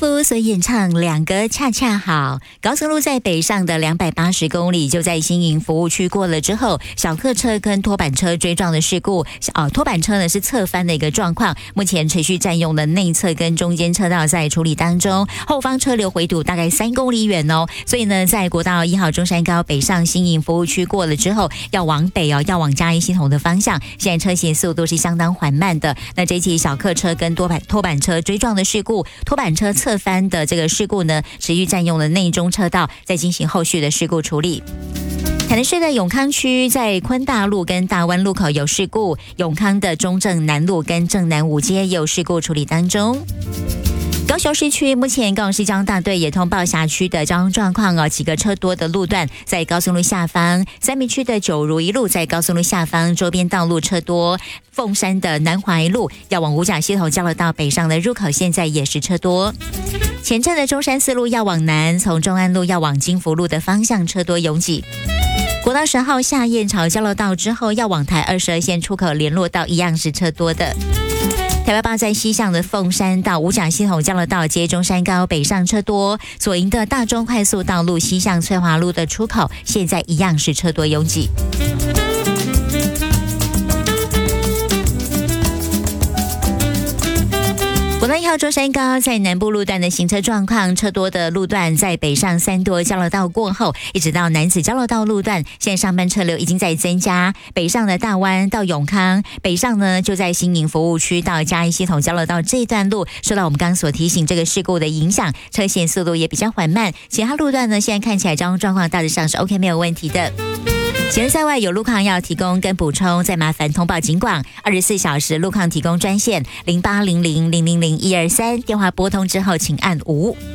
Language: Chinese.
福所演唱两个恰恰好。高速路在北上的280公里，就在新营服务区过了之后，小客车跟拖板车追撞的事故，拖板车呢是侧翻的一个状况，目前持续占用了内侧跟中间车道在处理当中，后方车流回堵大概3公里远哦，所以呢，在国道1号中山高北上新营服务区过了之后，要往北哦，要往嘉义系统的方向，现在车行速度是相当缓慢的。那这起小客车跟拖板车追撞的事故，拖板车侧翻的这个事故呢，持续占用了内中车道，在进行后续的事故处理。台南市的永康区在昆大路跟大湾路口有事故，永康的中正南路跟正南5街也有事故处理当中。高雄市区目前高雄市交通大队也通报辖区的交通状况哦，几个车多的路段在高速路下方，三民区的九如一路在高速路下方，周边道路车多，凤山的南华一路要往五甲系统交流道北上的入口现在也是车多。前镇的中山四路要往南，从中安路要往金福路的方向车多拥挤。国道10号下燕巢交流道之后要往台22线出口联络道一样是车多的。台北8在西向的凤山到五甲系统交流道接中山高北上车多，左营的大中快速道路西向翠华路的出口现在一样是车多拥挤。国道1号中山高在南部路段的行车状况，车多的路段在北上三多交流道过后，一直到南子交流道路段，现在上班车流已经在增加。北上的大湾到永康，北上呢就在新营服务区到嘉义系统交流道这一段路，受到我们刚刚所提醒这个事故的影响，车线速度也比较缓慢。其他路段呢，现在看起来交通状况大致上是 OK 没有问题的。前日在外有路况要提供跟补充，再麻烦通报警广24小时路况提供专线0800000123，电话拨通之后请按5。